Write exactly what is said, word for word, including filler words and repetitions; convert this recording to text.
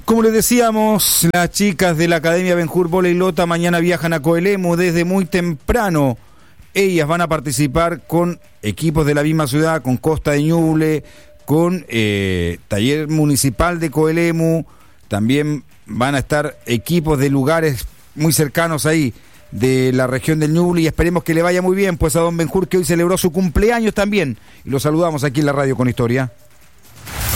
Como les decíamos, las chicas de la Academia Ben-Hur Voley Lota mañana viajan a Coelemu desde muy temprano. Ellas van a participar con equipos de la misma ciudad, con Costa de Ñuble, con eh, Taller Municipal de Coelemu. También van a estar equipos de lugares muy cercanos ahí, de la región del Ñuble, y esperemos que le vaya muy bien pues a don Ben-Hur, que hoy celebró su cumpleaños también. Y lo saludamos aquí en la radio con Historia.